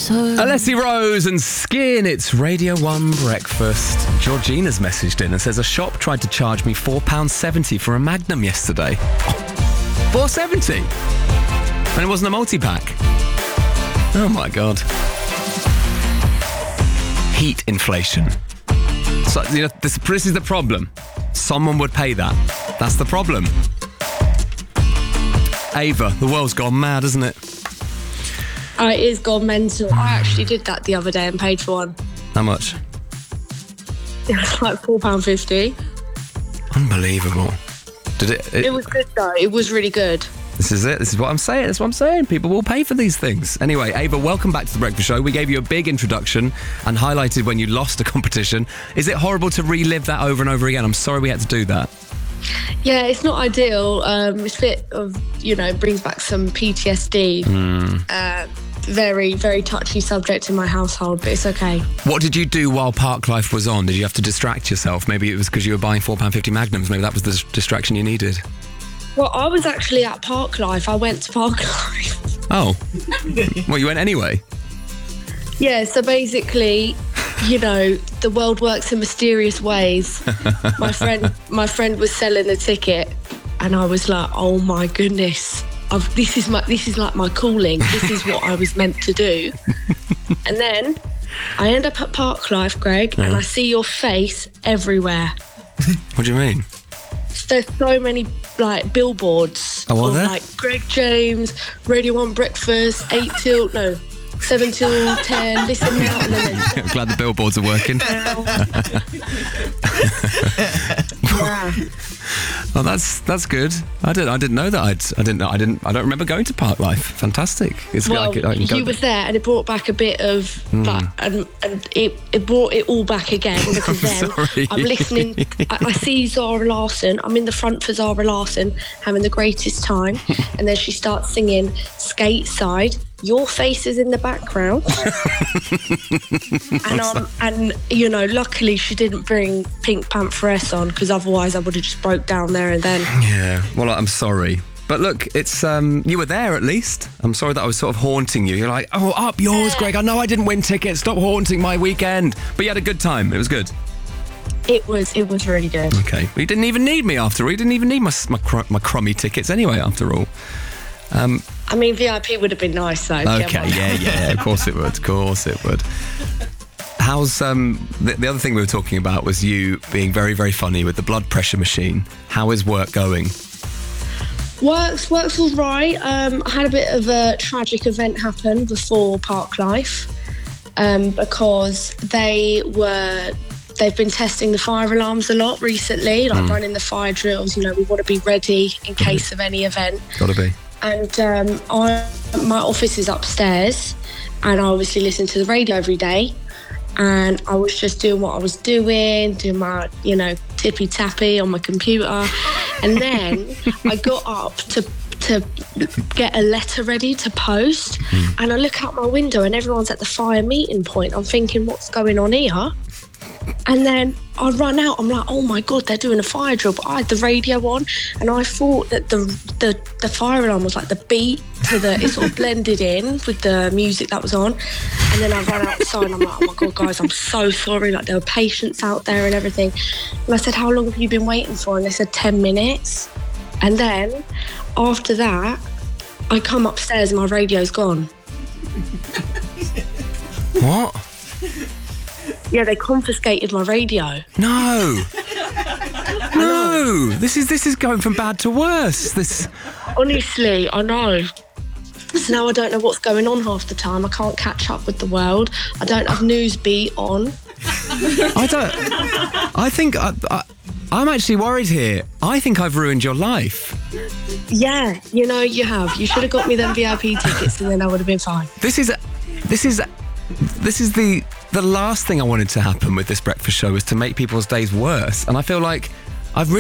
Alessi Rose and Skin, it's Radio 1 Breakfast. Georgina's messaged in and says a shop tried to charge me £4.70 for a Magnum yesterday. £4.70? And it wasn't a multi-pack. Oh my God. Heat inflation. So, you know, this is the problem. Someone would pay that. That's the problem. Ava, the world's gone mad, isn't it? It is gone mental. I actually did that the other day and paid for one. How much? It was like £4.50. Unbelievable. Did it was good though. It was really good. This is it. This is what I'm saying. That's what I'm saying. People will pay for these things. Anyway, Ava, welcome back to The Breakfast Show. We gave you a big introduction and highlighted when you lost a competition. Is it horrible to relive that over and over again? I'm sorry we had to do that. Yeah, it's not ideal. It's a bit of, brings back some PTSD. Very, very touchy subject in my household, but it's okay. What did you do while Park Life was on? Did you have to distract yourself? Maybe it was because you were buying £4.50 Magnums. Maybe that was the distraction you needed. Well, I was actually at Park Life. I went to Park Life. Oh. Well, you went anyway? Yeah, so basically, the world works in mysterious ways. My friend was selling a ticket and I was like, oh my goodness. This is like my calling. This is what I was meant to do. And then I end up at Park Life, Greg, and I see your face everywhere. What do you mean? There's so many billboards of like Greg James, Radio 1 Breakfast, 7 till 10, listen now. And then I'm glad the billboards are working. Yeah. Oh, that's good. I didn't know that. I don't remember going to Park Life. Fantastic. It's you was there, and it brought back a bit of and it brought it all back again because then I'm listening. I see Zara Larsson. I'm in the front for Zara Larsson, having the greatest time, and then she starts singing "Skate Side." Your face is in the background. and luckily she didn't bring Pink Pantheress on because otherwise I would have just broke down there and then. Yeah, well, I'm sorry. But look, it's you were there at least. I'm sorry that I was sort of haunting you. You're like, oh, up yours, Greg. I know I didn't win tickets. Stop haunting my weekend. But you had a good time. It was good. It was really good. Okay. Well, you didn't even need me after all. You didn't even need my crummy tickets anyway after all. VIP would have been nice though. Okay, yeah, of course it would. How's the other thing we were talking about was you being very, very funny with the blood pressure machine. How is work going? Work's all right. I had a bit of a tragic event happen before Park Life because they've been testing the fire alarms a lot recently, running the fire drills. We want to be ready in case of any event. Gotta be. And my office is upstairs, and I obviously listen to the radio every day. And I was just doing what I was doing my, tippy-tappy on my computer. And then I got up to get a letter ready to post. And I look out my window and everyone's at the fire meeting point. I'm thinking, what's going on here? And then I run out. I'm like, oh my God, they're doing a fire drill. But I had the radio on, and I thought that the fire alarm was like the beat to it sort of blended in with the music that was on. And then I ran outside and I'm like, oh my God, guys, I'm so sorry. Like, there were patients out there and everything. And I said, how long have you been waiting for? And they said 10 minutes. And then after that, I come upstairs and my radio's gone. What? Yeah, they confiscated my radio. No. This is going from bad to worse. Honestly, I know. So now I don't know what's going on half the time. I can't catch up with the world. I don't have Newsbeat on. I'm actually worried here. I think I've ruined your life. Yeah, you have. You should have got me them VIP tickets and then I would have been fine. This is the last thing I wanted to happen with this breakfast show was to make people's days worse. And I feel like